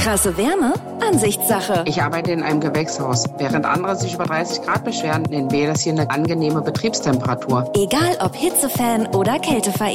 Krasse Wärme? Ansichtssache. Ich arbeite in einem Gewächshaus. Während andere sich über 30 Grad beschweren, nennen wir das hier eine angenehme Betriebstemperatur. Egal ob Hitzefan oder Kältefan.